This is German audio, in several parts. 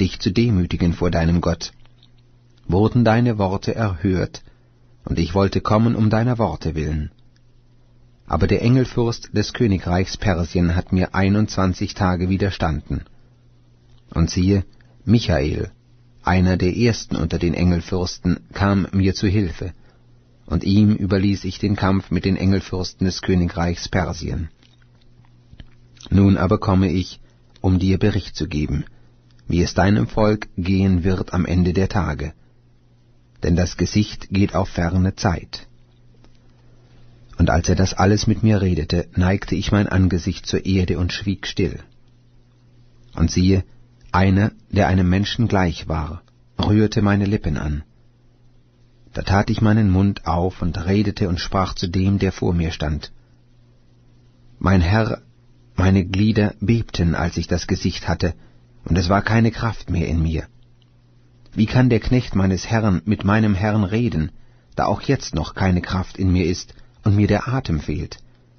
dich zu demütigen vor deinem Gott, wurden deine Worte erhört, und ich wollte kommen um deiner Worte willen. Aber der Engelfürst des Königreichs Persien hat mir 21 Tage widerstanden. Und siehe, Michael, einer der ersten unter den Engelfürsten, kam mir zu Hilfe, und ihm überließ ich den Kampf mit den Engelfürsten des Königreichs Persien. Nun aber komme ich, um dir Bericht zu geben, wie es deinem Volk gehen wird am Ende der Tage. Denn das Gesicht geht auf ferne Zeit. Und als er das alles mit mir redete, neigte ich mein Angesicht zur Erde und schwieg still. Und siehe, einer, der einem Menschen gleich war, rührte meine Lippen an. Da tat ich meinen Mund auf und redete und sprach zu dem, der vor mir stand. Mein Herr, meine Glieder bebten, als ich das Gesicht hatte, und es war keine Kraft mehr in mir. Wie kann der Knecht meines Herrn mit meinem Herrn reden, da auch jetzt noch keine Kraft in mir ist und mir der Atem fehlt?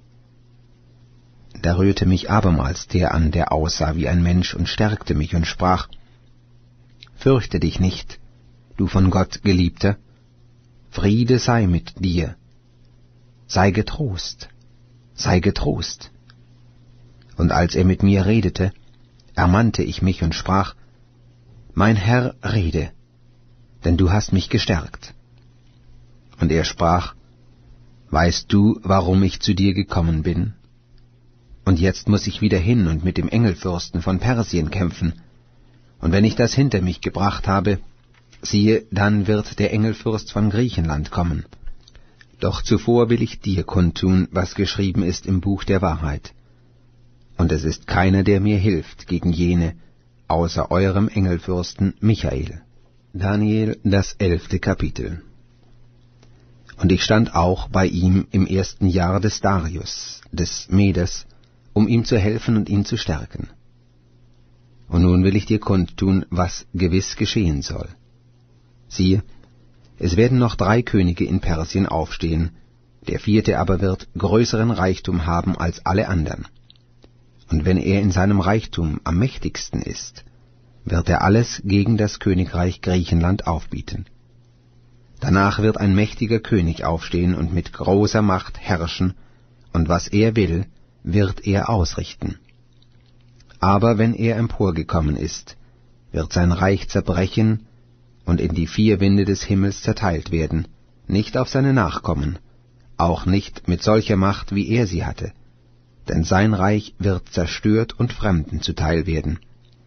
Da rührte mich abermals der an, der aussah wie ein Mensch, und stärkte mich und sprach, Fürchte dich nicht, du von Gott Geliebter, Friede sei mit dir, sei getrost, sei getrost. Und als er mit mir redete, ermannte ich mich und sprach, Mein Herr, rede, denn du hast mich gestärkt. Und er sprach, Weißt du, warum ich zu dir gekommen bin? Und jetzt muß ich wieder hin und mit dem Engelfürsten von Persien kämpfen. Und wenn ich das hinter mich gebracht habe, siehe, dann wird der Engelfürst von Griechenland kommen. Doch zuvor will ich dir kundtun, was geschrieben ist im Buch der Wahrheit. Und es ist keiner, der mir hilft gegen jene, außer eurem Engelfürsten Michael. Daniel, das 11. Kapitel. Und ich stand auch bei ihm im 1. Jahr des Darius, des Medes, um ihm zu helfen und ihn zu stärken. Und nun will ich dir kundtun, was gewiss geschehen soll. Siehe, es werden noch 3 Könige in Persien aufstehen, der 4. aber wird größeren Reichtum haben als alle anderen. Und wenn er in seinem Reichtum am mächtigsten ist, wird er alles gegen das Königreich Griechenland aufbieten. Danach wird ein mächtiger König aufstehen und mit großer Macht herrschen, und was er will, wird er ausrichten. Aber wenn er emporgekommen ist, wird sein Reich zerbrechen und in die 4 Winde des Himmels zerteilt werden, nicht auf seine Nachkommen, auch nicht mit solcher Macht, wie er sie hatte, denn sein Reich wird zerstört und Fremden zuteil werden.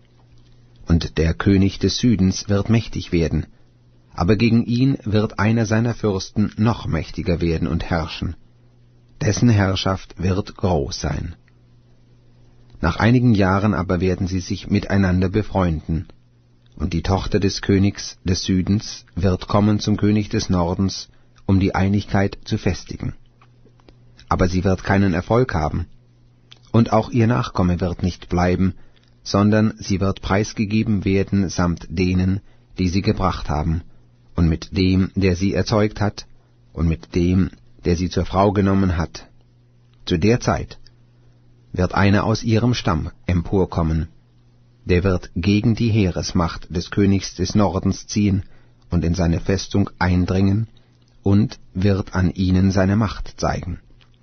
Und der König des Südens wird mächtig werden, aber gegen ihn wird einer seiner Fürsten noch mächtiger werden und herrschen. Dessen Herrschaft wird groß sein. Nach einigen Jahren aber werden sie sich miteinander befreunden, und die Tochter des Königs des Südens wird kommen zum König des Nordens, um die Einigkeit zu festigen. Aber sie wird keinen Erfolg haben, und auch ihr Nachkomme wird nicht bleiben, sondern sie wird preisgegeben werden samt denen, die sie gebracht haben, und mit dem, der sie erzeugt hat, und mit dem, der sie zur Frau genommen hat. Zu der Zeit wird einer aus ihrem Stamm emporkommen, der wird gegen die Heeresmacht des Königs des Nordens ziehen und in seine Festung eindringen und wird an ihnen seine Macht zeigen.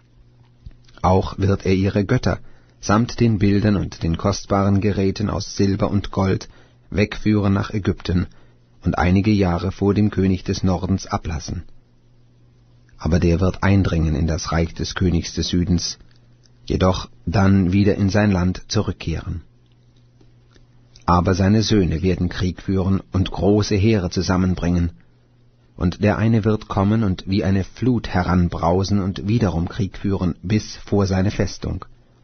Auch wird er ihre Götter samt den Bildern und den kostbaren Geräten aus Silber und Gold wegführen nach Ägypten und einige Jahre vor dem König des Nordens ablassen. Aber der wird eindringen in das Reich des Königs des Südens, jedoch dann wieder in sein Land zurückkehren. Aber seine Söhne werden Krieg führen und große Heere zusammenbringen, und der eine wird kommen und wie eine Flut heranbrausen und wiederum Krieg führen bis vor seine Festung.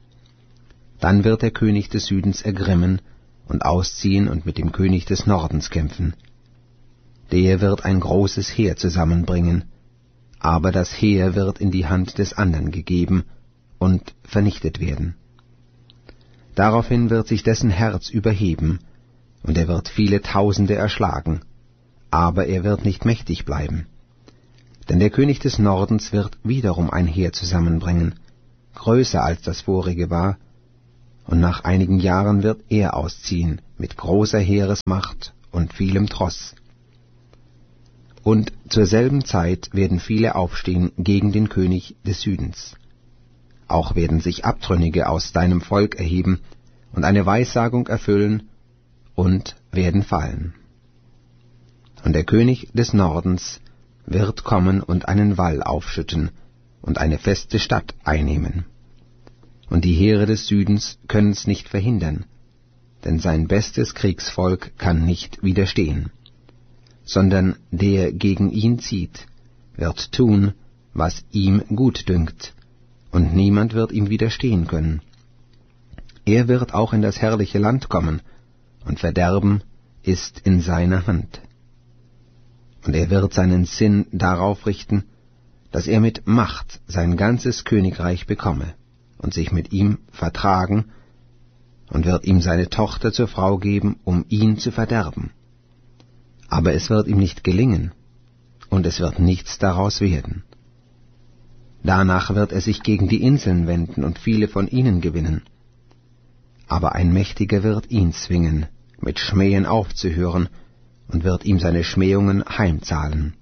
Dann wird der König des Südens ergrimmen und ausziehen und mit dem König des Nordens kämpfen. Der wird ein großes Heer zusammenbringen, aber das Heer wird in die Hand des anderen gegeben und vernichtet werden. Daraufhin wird sich dessen Herz überheben, und er wird viele Tausende erschlagen, aber er wird nicht mächtig bleiben. Denn der König des Nordens wird wiederum ein Heer zusammenbringen, größer als das vorige war, und nach einigen Jahren wird er ausziehen mit großer Heeresmacht und vielem Tross. Und zur selben Zeit werden viele aufstehen gegen den König des Südens. Auch werden sich Abtrünnige aus deinem Volk erheben und eine Weissagung erfüllen und werden fallen. Und der König des Nordens wird kommen und einen Wall aufschütten und eine feste Stadt einnehmen. Und die Heere des Südens können's nicht verhindern, denn sein bestes Kriegsvolk kann nicht widerstehen, sondern der gegen ihn zieht, wird tun, was ihm gut dünkt, und niemand wird ihm widerstehen können. Er wird auch in das herrliche Land kommen, und Verderben ist in seiner Hand. Und er wird seinen Sinn darauf richten, dass er mit Macht sein ganzes Königreich bekomme und sich mit ihm vertragen, und wird ihm seine Tochter zur Frau geben, um ihn zu verderben. Aber es wird ihm nicht gelingen, und es wird nichts daraus werden. Danach wird er sich gegen die Inseln wenden und viele von ihnen gewinnen. Aber ein Mächtiger wird ihn zwingen, mit Schmähen aufzuhören, und wird ihm seine Schmähungen heimzahlen.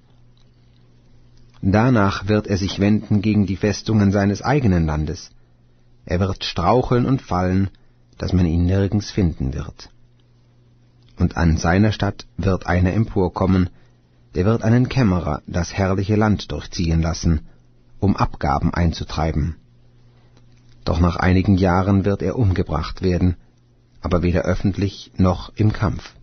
Danach wird er sich wenden gegen die Festungen seines eigenen Landes. Er wird straucheln und fallen, dass man ihn nirgends finden wird. Und an seiner Stadt wird einer emporkommen, der wird einen Kämmerer das herrliche Land durchziehen lassen, um Abgaben einzutreiben. Doch nach einigen Jahren wird er umgebracht werden, aber weder öffentlich noch im Kampf.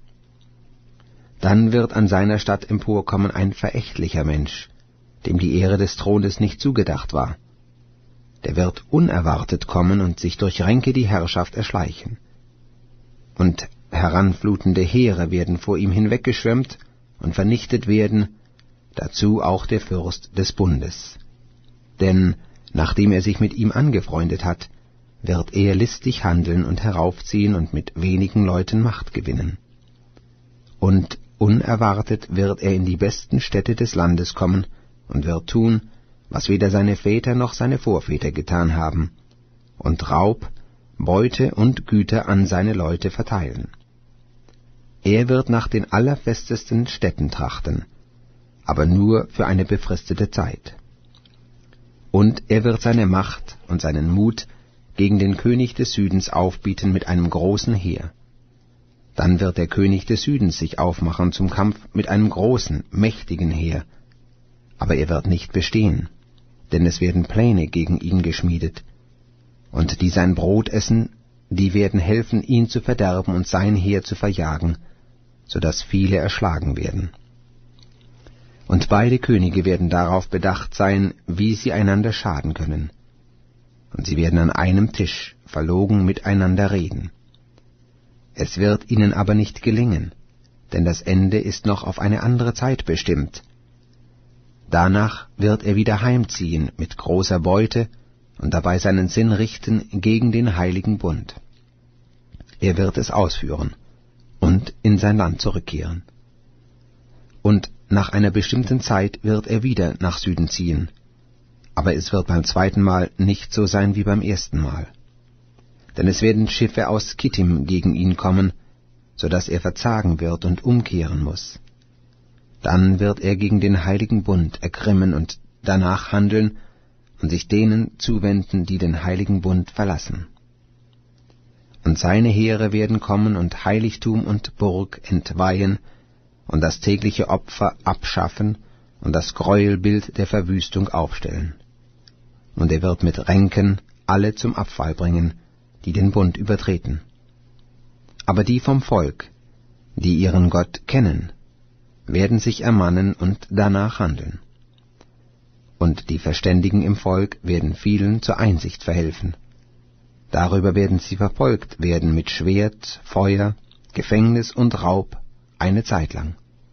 Dann wird an seiner Stadt emporkommen ein verächtlicher Mensch, dem die Ehre des Thrones nicht zugedacht war. Der wird unerwartet kommen und sich durch Ränke die Herrschaft erschleichen. Und heranflutende Heere werden vor ihm hinweggeschwemmt und vernichtet werden, dazu auch der Fürst des Bundes. Denn nachdem er sich mit ihm angefreundet hat, wird er listig handeln und heraufziehen und mit wenigen Leuten Macht gewinnen. Und unerwartet wird er in die besten Städte des Landes kommen und wird tun, was weder seine Väter noch seine Vorväter getan haben, und Raub, Beute und Güter an seine Leute verteilen. Er wird nach den allerfestesten Städten trachten, aber nur für eine befristete Zeit. Und er wird seine Macht und seinen Mut gegen den König des Südens aufbieten mit einem großen Heer. Dann wird der König des Südens sich aufmachen zum Kampf mit einem großen, mächtigen Heer, aber er wird nicht bestehen, denn es werden Pläne gegen ihn geschmiedet, und die sein Brot essen, die werden helfen, ihn zu verderben und sein Heer zu verjagen, so dass viele erschlagen werden. Und beide Könige werden darauf bedacht sein, wie sie einander schaden können, und sie werden an einem Tisch verlogen miteinander reden. Es wird ihnen aber nicht gelingen, denn das Ende ist noch auf eine andere Zeit bestimmt. Danach wird er wieder heimziehen mit großer Beute und dabei seinen Sinn richten gegen den heiligen Bund. Er wird es ausführen und in sein Land zurückkehren. Und nach einer bestimmten Zeit wird er wieder nach Süden ziehen, aber es wird beim zweiten Mal nicht so sein wie beim ersten Mal. Denn es werden Schiffe aus Kittim gegen ihn kommen, so dass er verzagen wird und umkehren muss. Dann wird er gegen den heiligen Bund ergrimmen und danach handeln und sich denen zuwenden, die den heiligen Bund verlassen. Und seine Heere werden kommen und Heiligtum und Burg entweihen und das tägliche Opfer abschaffen und das Gräuelbild der Verwüstung aufstellen. Und er wird mit Ränken alle zum Abfall bringen, die den Bund übertreten. Aber die vom Volk, die ihren Gott kennen, werden sich ermannen und danach handeln. Und die Verständigen im Volk werden vielen zur Einsicht verhelfen. Darüber werden sie verfolgt werden mit Schwert, Feuer, Gefängnis und Raub eine Zeit lang.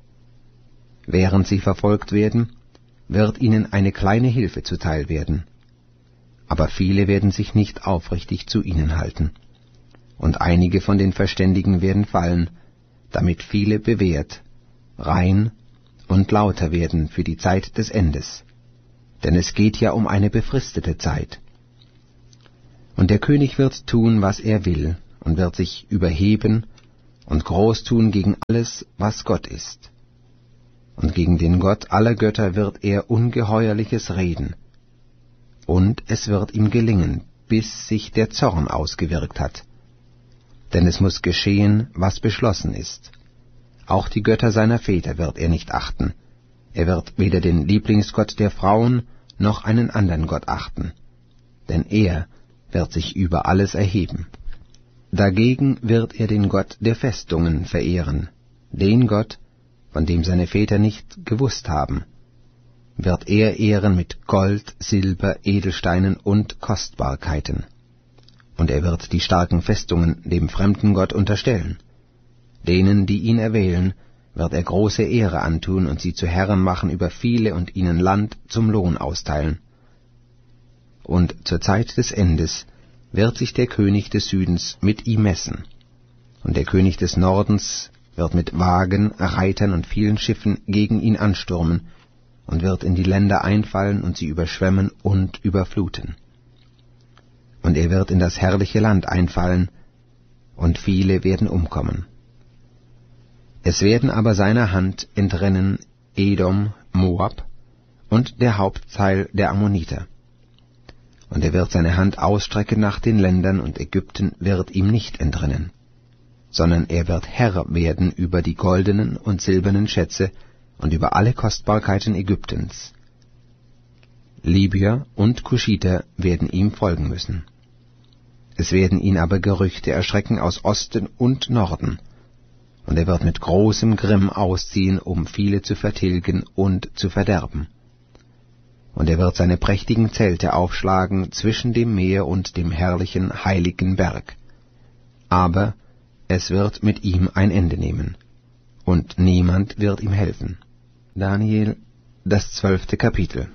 Während sie verfolgt werden, wird ihnen eine kleine Hilfe zuteil werden, aber viele werden sich nicht aufrichtig zu ihnen halten, und einige von den Verständigen werden fallen, damit viele bewährt, rein und lauter werden für die Zeit des Endes, denn es geht ja um eine befristete Zeit. Und der König wird tun, was er will, und wird sich überheben und groß tun gegen alles, was Gott ist. Und gegen den Gott aller Götter wird er Ungeheuerliches reden. Und es wird ihm gelingen, bis sich der Zorn ausgewirkt hat. Denn es muß geschehen, was beschlossen ist. Auch die Götter seiner Väter wird er nicht achten. Er wird weder den Lieblingsgott der Frauen noch einen anderen Gott achten. Denn er wird sich über alles erheben. Dagegen wird er den Gott der Festungen verehren, den Gott, von dem seine Väter nicht gewusst haben, wird er ehren mit Gold, Silber, Edelsteinen und Kostbarkeiten. Und er wird die starken Festungen dem fremden Gott unterstellen. Denen, die ihn erwählen, wird er große Ehre antun und sie zu Herren machen über viele und ihnen Land zum Lohn austeilen. Und zur Zeit des Endes wird sich der König des Südens mit ihm messen, und der König des Nordens wird mit Wagen, Reitern und vielen Schiffen gegen ihn anstürmen und wird in die Länder einfallen und sie überschwemmen und überfluten. Und er wird in das herrliche Land einfallen, und viele werden umkommen. Es werden aber seiner Hand entrinnen Edom, Moab und der Hauptteil der Ammoniter. Und er wird seine Hand ausstrecken nach den Ländern, und Ägypten wird ihm nicht entrinnen, sondern er wird Herr werden über die goldenen und silbernen Schätze und über alle Kostbarkeiten Ägyptens. Libyer und Kuschiter werden ihm folgen müssen. Es werden ihn aber Gerüchte erschrecken aus Osten und Norden, und er wird mit großem Grimm ausziehen, um viele zu vertilgen und zu verderben. Und er wird seine prächtigen Zelte aufschlagen zwischen dem Meer und dem herrlichen, heiligen Berg. Aber es wird mit ihm ein Ende nehmen, und niemand wird ihm helfen. Daniel, das 12. Kapitel.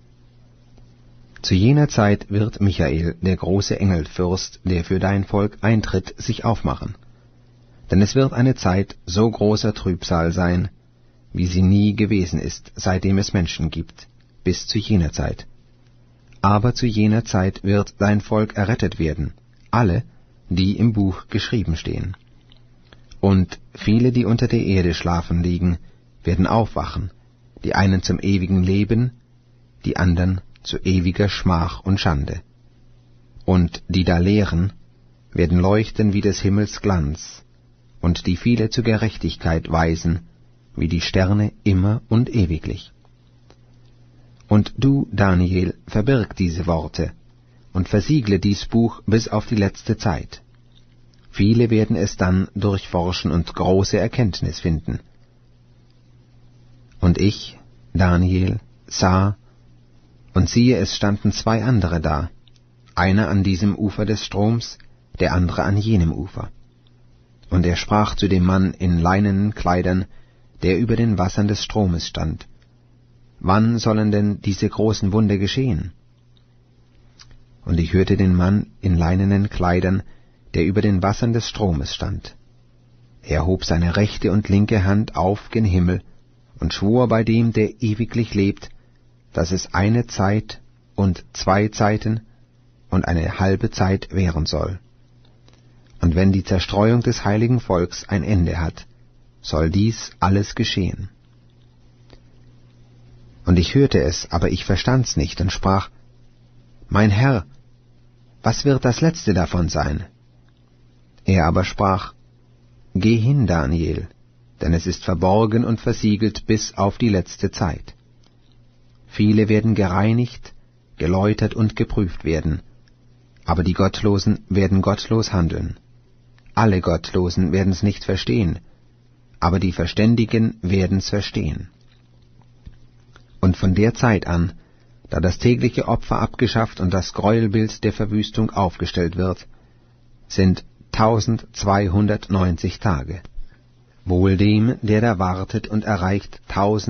Zu jener Zeit wird Michael, der große Engelfürst, der für dein Volk eintritt, sich aufmachen. Denn es wird eine Zeit so großer Trübsal sein, wie sie nie gewesen ist, seitdem es Menschen gibt, bis zu jener Zeit. Aber zu jener Zeit wird dein Volk errettet werden, alle, die im Buch geschrieben stehen. Und viele, die unter der Erde schlafen liegen, werden aufwachen, die einen zum ewigen Leben, die andern zu ewiger Schmach und Schande. Und die da lehren, werden leuchten wie des Himmels Glanz, und die viele zur Gerechtigkeit weisen, wie die Sterne immer und ewiglich. Und du, Daniel, verbirg diese Worte und versiegle dies Buch bis auf die letzte Zeit. Viele werden es dann durchforschen und große Erkenntnis finden. Und ich, Daniel, sah, und siehe, es standen 2 andere da, einer an diesem Ufer des Stroms, der andere an jenem Ufer. Und er sprach zu dem Mann in leinenen Kleidern, der über den Wassern des Stromes stand: Wann sollen denn diese großen Wunder geschehen? Und ich hörte den Mann in leinenen Kleidern, der über den Wassern des Stromes stand. Er hob seine rechte und linke Hand auf gen Himmel und schwor bei dem, der ewiglich lebt, dass es eine Zeit und 2 Zeiten und eine halbe Zeit währen soll. Und wenn die Zerstreuung des heiligen Volks ein Ende hat, soll dies alles geschehen. Und ich hörte es, aber ich verstand's nicht und sprach: Mein Herr, was wird das Letzte davon sein? Er aber sprach: Geh hin, Daniel, denn es ist verborgen und versiegelt bis auf die letzte Zeit. Viele werden gereinigt, geläutert und geprüft werden, aber die Gottlosen werden gottlos handeln. Alle Gottlosen werden's nicht verstehen, aber die Verständigen werden's verstehen. Und von der Zeit an, da das tägliche Opfer abgeschafft und das Gräuelbild der Verwüstung aufgestellt wird, sind 1290 Tage. Wohl dem, der da wartet und erreicht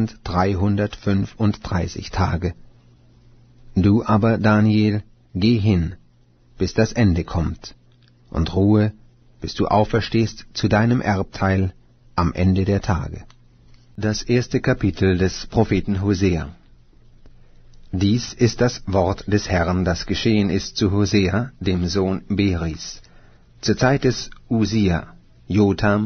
1335 Tage. Du aber, Daniel, geh hin, bis das Ende kommt, und ruhe, bis du auferstehst zu deinem Erbteil am Ende der Tage. Das 1. Kapitel des Propheten Hosea. Dies ist das Wort des Herrn, das geschehen ist zu Hosea, dem Sohn Beris, zur Zeit des Usia, Jotham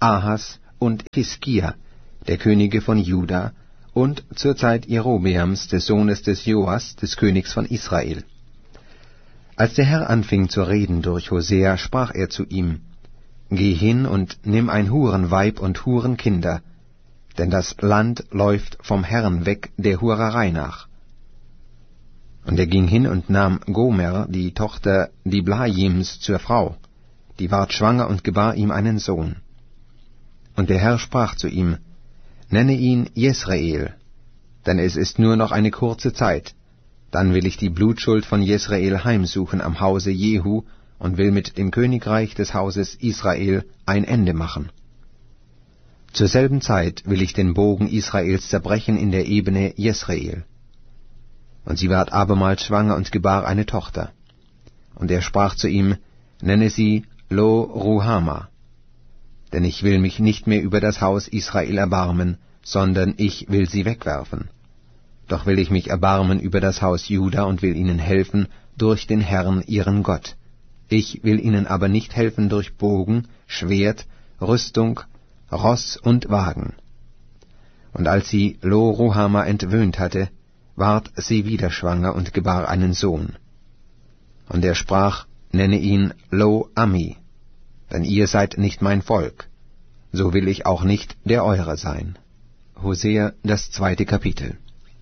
Ahas und Hiskia, der Könige von Juda, und zur Zeit Jerobeams, des Sohnes des Joas, des Königs von Israel. Als der Herr anfing zu reden durch Hosea, sprach er zu ihm: Geh hin und nimm ein Hurenweib und Hurenkinder, denn das Land läuft vom Herrn weg der Hurerei nach. Und er ging hin und nahm Gomer, die Tochter Diblaims, zur Frau, die ward schwanger und gebar ihm einen Sohn. Und der Herr sprach zu ihm: Nenne ihn Jesreel, denn es ist nur noch eine kurze Zeit, dann will ich die Blutschuld von Jesreel heimsuchen am Hause Jehu und will mit dem Königreich des Hauses Israel ein Ende machen. Zur selben Zeit will ich den Bogen Israels zerbrechen in der Ebene Jesreel. Und sie ward abermals schwanger und gebar eine Tochter. Und er sprach zu ihm: Nenne sie Lo-Ruhama, denn ich will mich nicht mehr über das Haus Israel erbarmen, sondern ich will sie wegwerfen. Doch will ich mich erbarmen über das Haus Juda und will ihnen helfen durch den Herrn ihren Gott. Ich will ihnen aber nicht helfen durch Bogen, Schwert, Rüstung, Ross und Wagen. Und als sie Lo-Ruhama entwöhnt hatte, ward sie wieder schwanger und gebar einen Sohn. Und er sprach: Nenne ihn Lo-Ammi, denn ihr seid nicht mein Volk, so will ich auch nicht der eure sein. Hosea, das 2. Kapitel.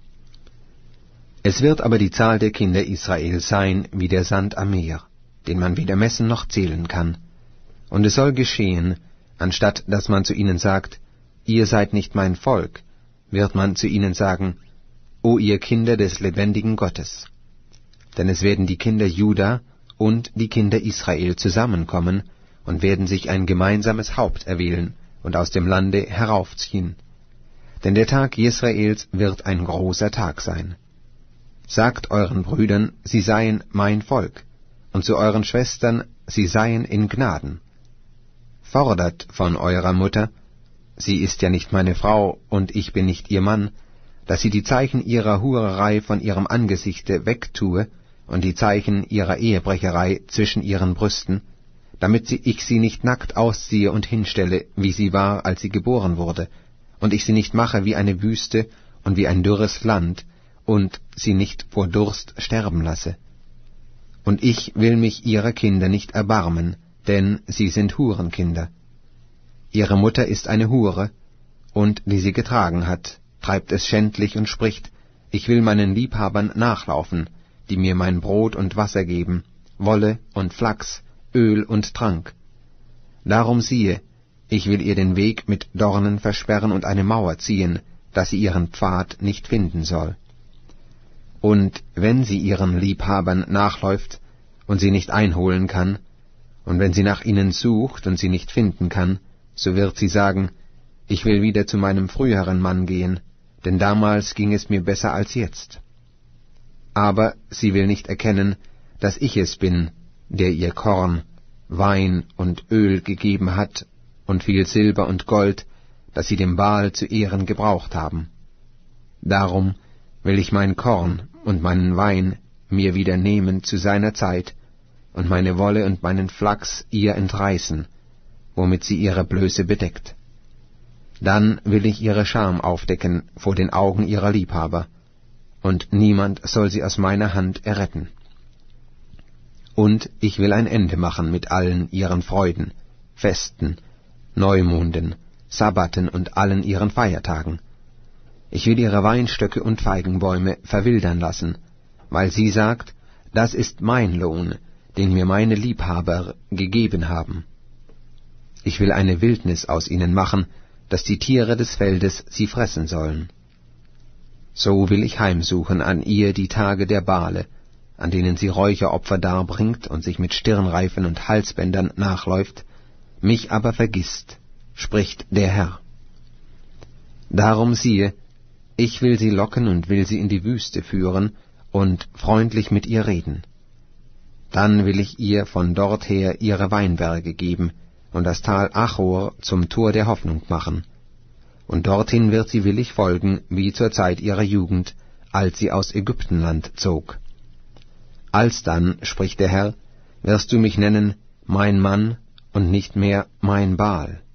Es wird aber die Zahl der Kinder Israel sein wie der Sand am Meer, den man weder messen noch zählen kann. Und es soll geschehen, anstatt dass man zu ihnen sagt: Ihr seid nicht mein Volk, wird man zu ihnen sagen: O ihr Kinder des lebendigen Gottes. Denn es werden die Kinder Juda und die Kinder Israel zusammenkommen und werden sich ein gemeinsames Haupt erwählen und aus dem Lande heraufziehen. Denn der Tag Jesraels wird ein großer Tag sein. Sagt euren Brüdern, sie seien mein Volk, und zu euren Schwestern, sie seien in Gnaden. Fordert von eurer Mutter, sie ist ja nicht meine Frau, und ich bin nicht ihr Mann, dass sie die Zeichen ihrer Hurerei von ihrem Angesichte wegtue und die Zeichen ihrer Ehebrecherei zwischen ihren Brüsten, damit ich sie nicht nackt ausziehe und hinstelle, wie sie war, als sie geboren wurde, und ich sie nicht mache wie eine Wüste und wie ein dürres Land, und sie nicht vor Durst sterben lasse. Und ich will mich ihrer Kinder nicht erbarmen, denn sie sind Hurenkinder. Ihre Mutter ist eine Hure, und die sie getragen hat, treibt es schändlich und spricht: Ich will meinen Liebhabern nachlaufen, die mir mein Brot und Wasser geben, Wolle und Flachs, Öl und Trank. Darum siehe, ich will ihr den Weg mit Dornen versperren und eine Mauer ziehen, dass sie ihren Pfad nicht finden soll. Und wenn sie ihren Liebhabern nachläuft und sie nicht einholen kann, und wenn sie nach ihnen sucht und sie nicht finden kann, so wird sie sagen: Ich will wieder zu meinem früheren Mann gehen, denn damals ging es mir besser als jetzt. Aber sie will nicht erkennen, dass ich es bin, der ihr Korn, Wein und Öl gegeben hat und viel Silber und Gold, das sie dem Baal zu Ehren gebraucht haben. Darum will ich mein Korn und meinen Wein mir wieder nehmen zu seiner Zeit und meine Wolle und meinen Flachs ihr entreißen, womit sie ihre Blöße bedeckt. Dann will ich ihre Scham aufdecken vor den Augen ihrer Liebhaber, und niemand soll sie aus meiner Hand erretten. Und ich will ein Ende machen mit allen ihren Freuden, Festen, Neumonden, Sabbaten und allen ihren Feiertagen. Ich will ihre Weinstöcke und Feigenbäume verwildern lassen, weil sie sagt: Das ist mein Lohn, den mir meine Liebhaber gegeben haben. Ich will eine Wildnis aus ihnen machen, dass die Tiere des Feldes sie fressen sollen. So will ich heimsuchen an ihr die Tage der Bale, an denen sie Räucheropfer darbringt und sich mit Stirnreifen und Halsbändern nachläuft, mich aber vergisst, spricht der Herr. Darum siehe, ich will sie locken und will sie in die Wüste führen und freundlich mit ihr reden. Dann will ich ihr von dort her ihre Weinberge geben und das Tal Achor zum Tor der Hoffnung machen. Und dorthin wird sie willig folgen, wie zur Zeit ihrer Jugend, als sie aus Ägyptenland zog. Alsdann, spricht der Herr, wirst du mich nennen, mein Mann, und nicht mehr mein Baal.